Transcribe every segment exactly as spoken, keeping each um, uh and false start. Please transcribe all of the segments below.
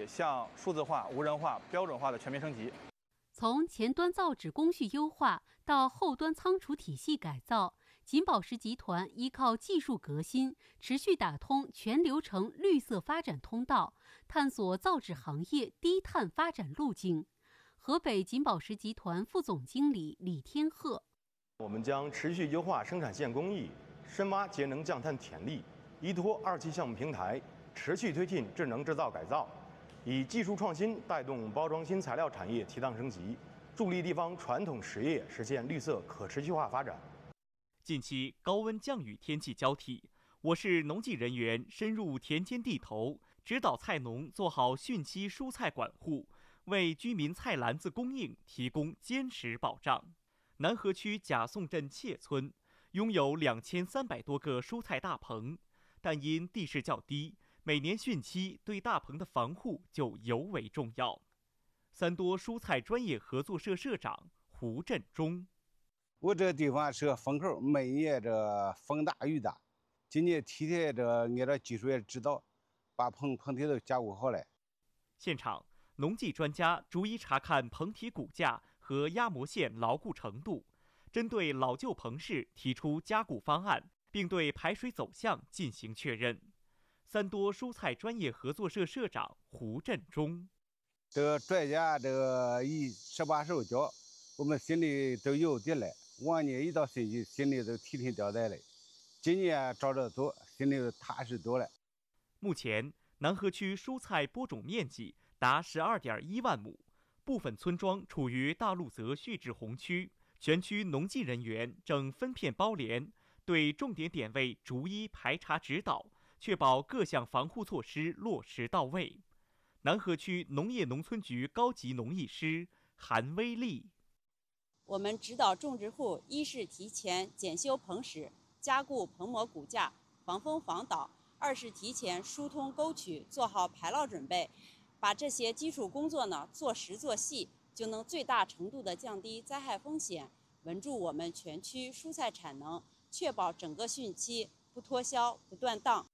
向数字化、无人化、标准化的全面升级。 从前端造纸工序优化到后端仓储体系改造，锦宝石集团依靠技术革新，持续打通全流程绿色发展通道，探索造纸行业低碳发展路径。河北锦宝石集团副总经理李天鹤： 我们将持续优化生产线工艺，深挖节能降碳潜力，依托二期项目平台，持续推进智能制造改造，以技术创新带动包装新材料产业提档升级，助力地方传统实业实现绿色可持续化发展。 近期高温降雨天气交替，我市农技人员深入田间地头，指导菜农做好汛期蔬菜管护，为居民菜篮子供应提供坚实保障。南河区贾宋镇切村拥有两千三百多个蔬菜大棚，但因地势较低，每年汛期对大棚的防护就尤为重要。三多蔬菜专业合作社社长胡振中： 我这地方是个风口，每年这风大雨大，今年提前这按照技术也指导，把棚棚体都加固好了。 现场，农技专家逐一查看棚体骨架和压模线牢固程度，针对老旧棚室提出加固方案，并对排水走向进行确认。三多蔬菜专业合作社社长胡振中： 这个专家这个一手把手教，我们心里都有底了。往年一到汛期，心里都提心吊胆的，今年照着做，心里踏实多了。 目前，南河区蔬菜播种面积达十二点一万亩，部分村庄处于大路泽蓄滞洪区，全区农技人员正分片包连，对重点点位逐一排查指导，确保各项防护措施落实到位。南河区农业农村局高级农艺师韩威丽： 我们指导种植户，一是提前检修棚室，加固棚膜骨架，防风防倒；二是提前疏通沟渠，做好排涝准备。把这些基础工作呢做实做细，就能最大程度的降低灾害风险，稳住我们全区蔬菜产能，确保整个汛期不脱销、不断档。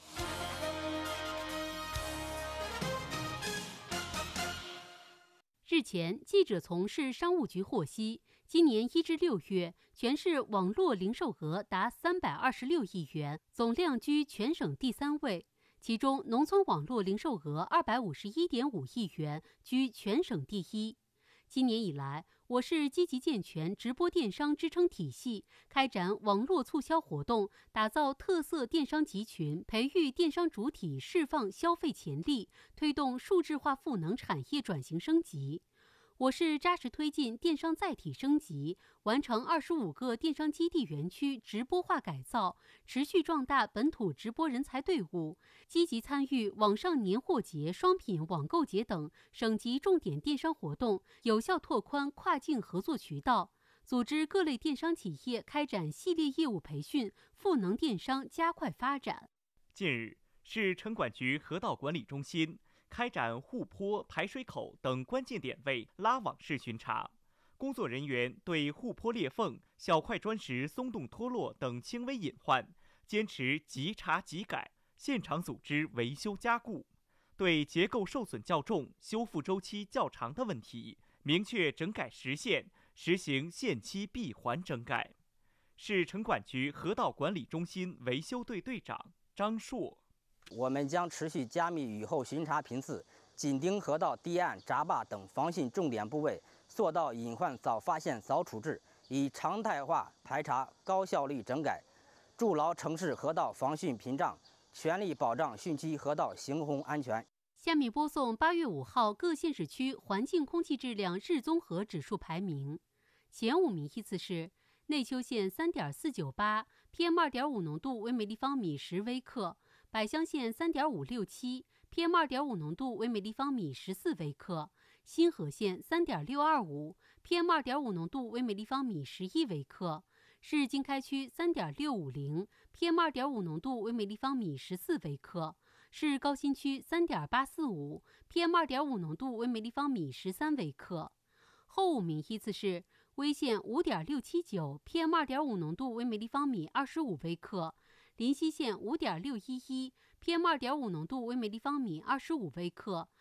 日前，记者从市商务局获悉，今年一至六月，全市网络零售额达三百二十六亿元，总量居全省第三位。其中，农村网络零售额二百五十一点五亿元，居全省第一。今年以来，我市积极健全直播电商支撑体系，开展网络促销活动，打造特色电商集群，培育电商主体，释放消费潜力，推动数字化赋能产业转型升级。我市扎实推进电商载体升级，完成二十五个电商基地园区直播化改造，持续壮大本土直播人才队伍，积极参与网上年货节、双品网购节等省级重点电商活动，有效拓宽跨境合作渠道，组织各类电商企业开展系列业务培训，赋能电商加快发展。 近日，市城管局河道管理中心开展护坡、排水口等关键点位拉网式巡查，工作人员对护坡裂缝、小块砖石松动脱落等轻微隐患，坚持即查即改，现场组织维修加固；对结构受损较重、修复周期较长的问题，明确整改时限，实行限期闭环整改。市城管局河道管理中心维修队队长张硕： 我们将持续加密雨后巡查频次，紧盯河道堤岸、闸坝等防汛重点部位，做到隐患早发现、早处置，以常态化排查、高效率整改，筑牢城市河道防汛屏障，全力保障汛期河道行洪安全。 下面播送八月五号各县市区环境空气质量日综合指数排名，前五名依次是内丘县三点四九八 ，P M 二点五浓度为每立方米十微克。百乡县三点五六七 ，P M 二点五浓度为每立方米十四微克；新河县三点六二五 ，P M 二点五浓度为每立方米十一微克；市经开区三点六五零 ，P M 二点五浓度为每立方米十四微克；市高新区三点八四五 ，P M 二点五浓度为每立方米十三微克。后五名依次是威县五点六七九 ，P M 二点五浓度为每立方米二十五微克。临溪县五点六一一 ，P M 二点五浓度为每立方米二十五微克；